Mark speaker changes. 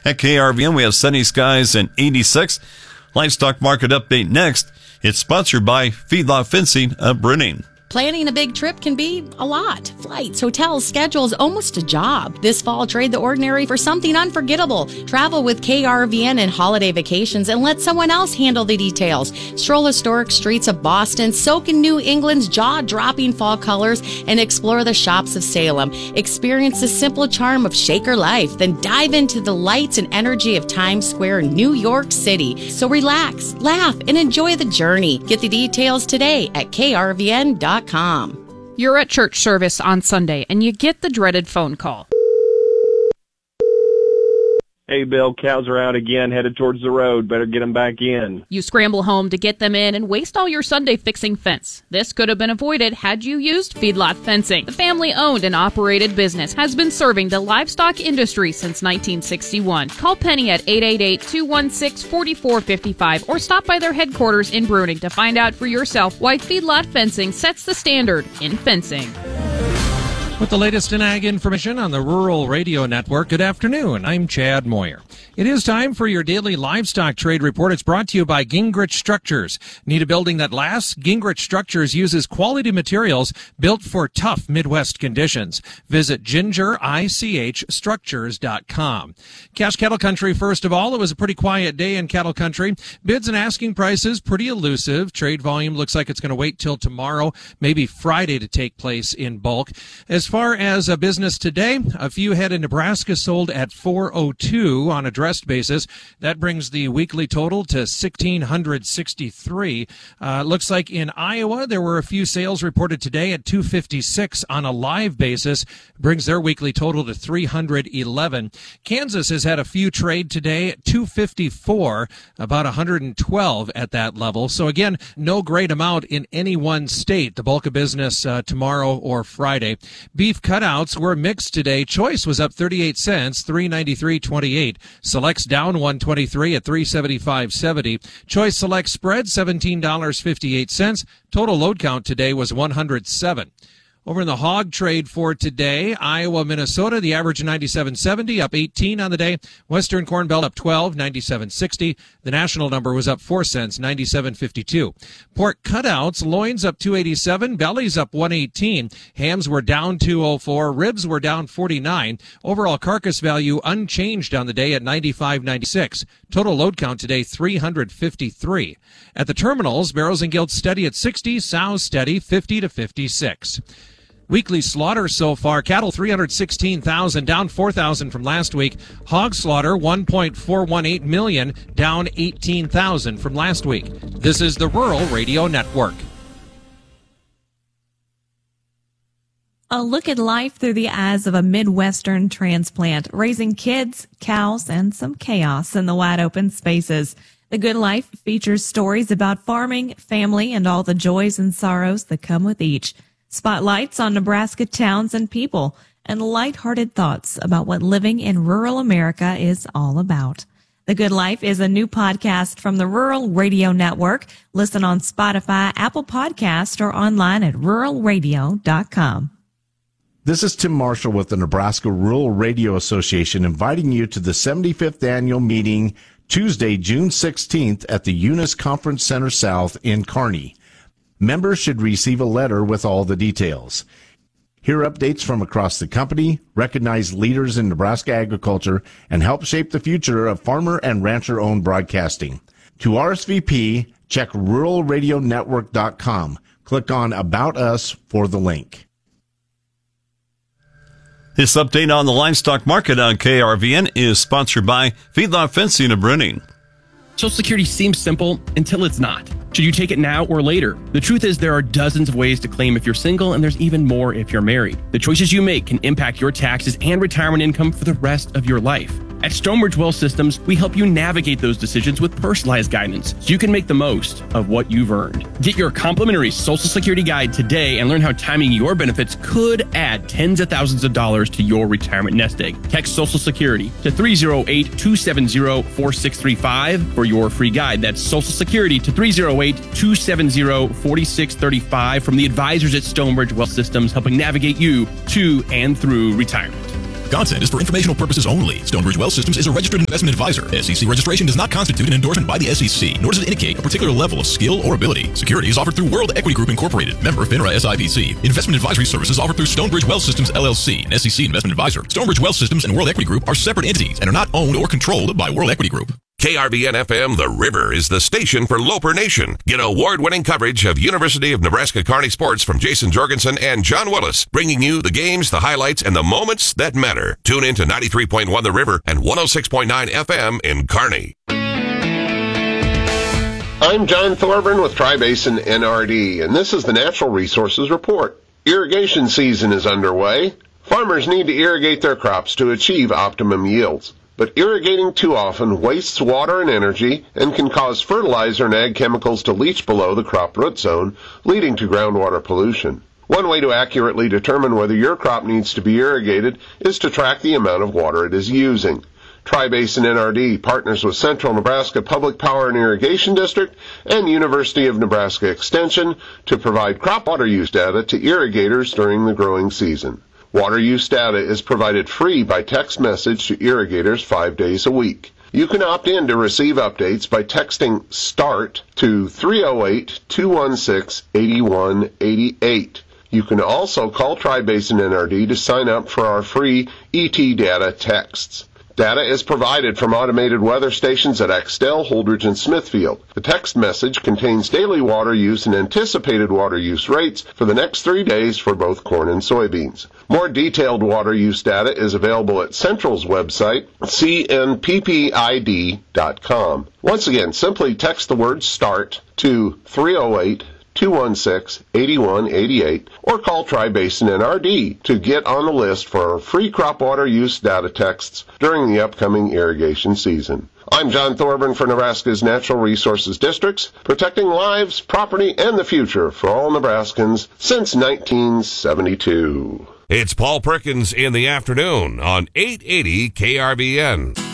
Speaker 1: At KRVN, we have sunny skies and 86. Livestock market update next. It's sponsored by Feedlot Fencing of Brenning.
Speaker 2: Planning a big trip can be a lot. Flights, hotels, schedules, almost a job. This fall, trade the ordinary for something unforgettable. Travel with KRVN and holiday vacations and let someone else handle the details. Stroll historic streets of Boston, soak in New England's jaw-dropping fall colors, and explore the shops of Salem. Experience the simple charm of Shaker life, then dive into the lights and energy of Times Square, New York City. So relax, laugh, and enjoy the journey. Get the details today at krvn.com.
Speaker 3: You're at church service on Sunday, and you get the dreaded phone call.
Speaker 4: Hey, Bill, cows are out again, headed towards the road. Better get them back in.
Speaker 3: You scramble home to get them in and waste all your Sunday fixing fence. This could have been avoided had you used Feedlot Fencing. The family-owned and operated business has been serving the livestock industry since 1961. Call Penny at 888-216-4455 or stop by their headquarters in Bruning to find out for yourself why Feedlot Fencing sets the standard in fencing.
Speaker 5: With the latest in ag information on the Rural Radio Network, good afternoon. I'm Chad Moyer. It is time for your daily livestock trade report. It's brought to you by Gingrich Structures. Need a building that lasts? Gingrich Structures uses quality materials built for tough Midwest conditions. Visit gingerichstructures.com. Cash cattle country, first of all, it was a pretty quiet day in cattle country. Bids and asking prices pretty elusive. Trade volume looks like it's going to wait till tomorrow, maybe Friday, to take place in bulk. As far as a business today, a few head in Nebraska sold at $402 on a dressed basis. That brings the weekly total to 1,663. Looks like in Iowa, there were a few sales reported today at $256 on a live basis. Brings their weekly total to 311. Kansas has had a few trade today at $254, about 112 at that level. So again, no great amount in any one state. The bulk of business tomorrow or Friday. Beef cutouts were mixed today. Choice was up 38 cents, $393.28. Select's down $1.23 at $375.70. Choice Select spread $17.58. Total load count today was 107. Over in the hog trade for today, Iowa, Minnesota, the average 97.70, up 18 on the day. Western Corn Belt up 12, 97.60. The national number was up 4 cents, 97.52. Pork cutouts, loins up 287, bellies up 118. Hams were down 204, ribs were down 49. Overall carcass value unchanged on the day at 95.96. Total load count today 353. At the terminals, barrows and gilts steady at 60, sows steady 50 to 56. Weekly slaughter so far, cattle 316,000, down 4,000 from last week. Hog slaughter 1.418 million, down 18,000 from last week. This is the Rural Radio Network.
Speaker 6: A look at life through the eyes of a Midwestern transplant, raising kids, cows, and some chaos in the wide open spaces. The Good Life features stories about farming, family, and all the joys and sorrows that come with each. Spotlights on Nebraska towns and people, and lighthearted thoughts about what living in rural America is all about. The Good Life is a new podcast from the Rural Radio Network. Listen on Spotify, Apple Podcast, or online at ruralradio.com.
Speaker 7: This is Tim Marshall with the Nebraska Rural Radio Association, inviting you to the 75th annual meeting Tuesday, June 16th at the Eunice Conference Center South in Kearney. Members should receive a letter with all the details. Hear updates from across the company, recognize leaders in Nebraska agriculture, and help shape the future of farmer and rancher-owned broadcasting. To RSVP, check ruralradionetwork.com. Click on About Us for the link.
Speaker 1: This update on the livestock market on KRVN is sponsored by Feedlot Fencing of Brenning.
Speaker 8: Social Security seems simple until it's not. Should you take it now or later? The truth is there are dozens of ways to claim if you're single, and there's even more if you're married. The choices you make can impact your taxes and retirement income for the rest of your life. At Stonebridge Wealth Systems, we help you navigate those decisions with personalized guidance so you can make the most of what you've earned. Get your complimentary Social Security guide today and learn how timing your benefits could add tens of thousands of dollars to your retirement nest egg. Text Social Security to 308-270-4635 for your free guide. That's Social Security to 308-270-4635 from the advisors at Stonebridge Wealth Systems, helping navigate you to and through retirement.
Speaker 9: Content is for informational purposes only. Stonebridge Wealth Systems is a registered investment advisor. SEC registration does not constitute an endorsement by the SEC, nor does it indicate a particular level of skill or ability. Securities offered through World Equity Group Incorporated, member FINRA SIPC. Investment advisory services offered through Stonebridge Wealth Systems LLC, an SEC investment advisor. Stonebridge Wealth Systems and World Equity Group are separate entities and are not owned or controlled by World Equity Group.
Speaker 10: KRVN-FM The River is the station for Loper Nation. Get award-winning coverage of University of Nebraska-Kearney sports from Jason Jorgensen and John Willis, bringing you the games, the highlights, and the moments that matter. Tune in to 93.1 The River and 106.9 FM in Kearney.
Speaker 11: I'm John Thorburn with Tri-Basin NRD, and this is the Natural Resources Report. Irrigation season is underway. Farmers need to irrigate their crops to achieve optimum yields. But irrigating too often wastes water and energy and can cause fertilizer and ag chemicals to leach below the crop root zone, leading to groundwater pollution. One way to accurately determine whether your crop needs to be irrigated is to track the amount of water it is using. Tri-Basin NRD partners with Central Nebraska Public Power and Irrigation District and University of Nebraska Extension to provide crop water use data to irrigators during the growing season. Water use data is provided free by text message to irrigators 5 days a week. You can opt in to receive updates by texting START to 308-216-8188. You can also call Tri-Basin NRD to sign up for our free ET data texts. Data is provided from automated weather stations at Axtell, Holdridge, and Smithfield. The text message contains daily water use and anticipated water use rates for the next 3 days for both corn and soybeans. More detailed water use data is available at Central's website, cnppid.com. Once again, simply text the word START to 308-216-8188 or call Tri-Basin NRD to get on the list for our free crop water use data texts during the upcoming irrigation season. I'm John Thorburn for Nebraska's Natural Resources Districts, protecting lives, property, and the future for all Nebraskans since 1972.
Speaker 10: It's Paul Perkins in the afternoon on 880 KRVN.